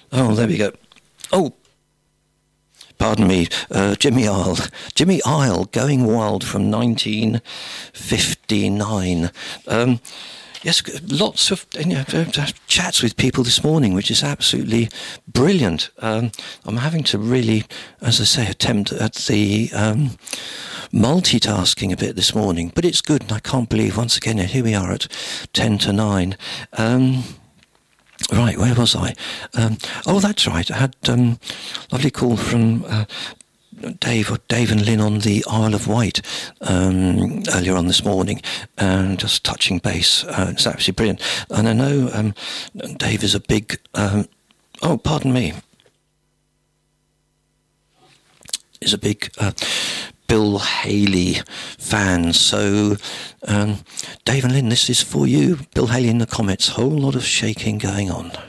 Oh, there we go. Oh, pardon me, Jimmy Isle. Jimmy Isle, Going Wild from 1959. Yes, lots of chats with people this morning, which is absolutely brilliant. I'm having to really, as I say, attempt at the multitasking a bit this morning, but it's good, and I can't believe, once again, here we are at 10 to 9. Right, where was I? Oh, that's right. I had a lovely call from Dave and Lynn on the Isle of Wight earlier on this morning, just touching base. It's absolutely brilliant. And I know Dave is a big... oh, pardon me. Is a big... Bill Haley fan. So, Dave and Lynn, this is for you. Bill Haley in the comments. Whole lot of shaking going on.